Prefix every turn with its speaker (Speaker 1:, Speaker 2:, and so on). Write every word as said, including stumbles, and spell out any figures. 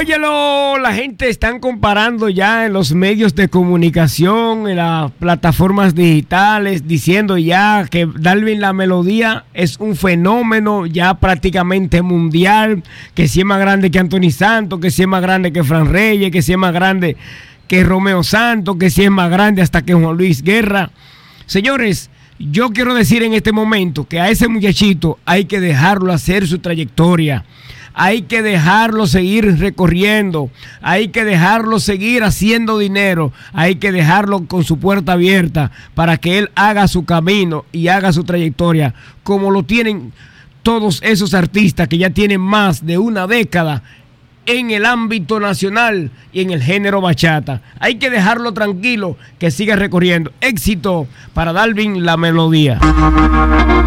Speaker 1: Óyelo, la gente están comparando ya en los medios de comunicación, en las plataformas digitales, diciendo ya que Dalvin La Melodía es un fenómeno ya prácticamente mundial, que si es más grande que Anthony Santos, que si es más grande que Fran Reyes, que si es más grande que Romeo Santos, que si es más grande hasta que Juan Luis Guerra. Señores, yo quiero decir en este momento que a ese muchachito hay que dejarlo hacer su trayectoria. Hay que dejarlo seguir recorriendo, hay que dejarlo seguir haciendo dinero, hay que dejarlo con su puerta abierta para que él haga su camino y haga su trayectoria, como lo tienen todos esos artistas que ya tienen más de una década en el ámbito nacional y en el género bachata. Hay que dejarlo tranquilo, que siga recorriendo. Éxito para Dalvin La Melodía.